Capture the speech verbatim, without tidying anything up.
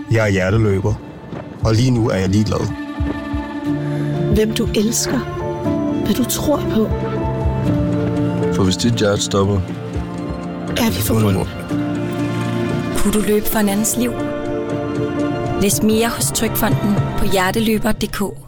Jeg er hjerteløber, og lige nu er jeg ligeglad. Hvem du elsker, hvad du tror på. For hvis dit hjerte stopper, er vi forbundet. Kunne du løbe for en andens liv? Læs mere hos Trygfonden på hjerteløber punktum d k.